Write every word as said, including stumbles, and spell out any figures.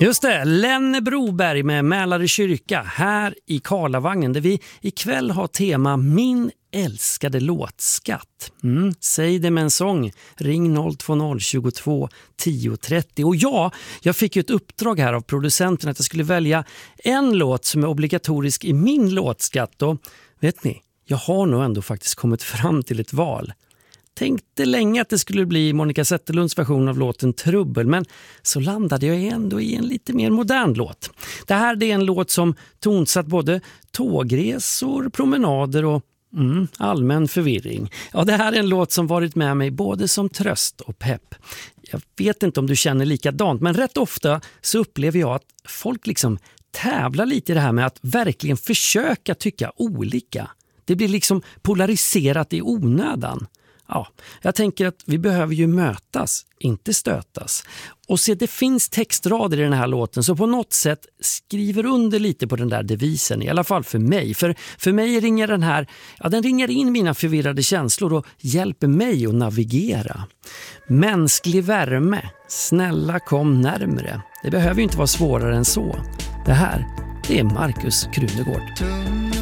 Just det, Lenne Broberg med Mälare kyrka här i Karlavagnen där vi ikväll har tema Min älskade låtskatt. Mm, säg det med en sång. Ring noll två noll tjugotvå tio trettio. Och ja, jag fick ju ett uppdrag här av producenten att jag skulle välja en låt som är obligatorisk i min låtskatt. Och vet ni, jag har nog ändå faktiskt kommit fram till ett val. Tänkte länge att det skulle bli Monica Zetterlunds version av låten Trubbel, men så landade jag ändå i en lite mer modern låt. Det här är en låt som tonsatt både tågresor, promenader och mm, allmän förvirring. Ja, det här är en låt som varit med mig både som tröst och pepp. Jag vet inte om du känner likadant, men rätt ofta så upplever jag att folk liksom tävlar lite i det här med att verkligen försöka tycka olika. Det blir liksom polariserat i onödan. Ja, jag tänker att vi behöver ju mötas, inte stötas. Och se, det finns textrader i den här låten så på något sätt skriver under lite på den där devisen, i alla fall för mig. För, för mig ringer den här, ja, den ringer in mina förvirrade känslor och hjälper mig att navigera. Mänsklig värme, snälla kom närmre. Det behöver ju inte vara svårare än så. Det här, det är Markus Krunegård.